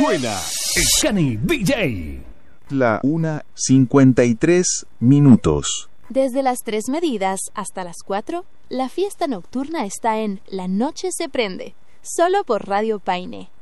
Suena Scani DJ. La 1:53. Desde las 3 medidas hasta las 4, la fiesta nocturna está en La Noche se Prende, solo por Radio Paine.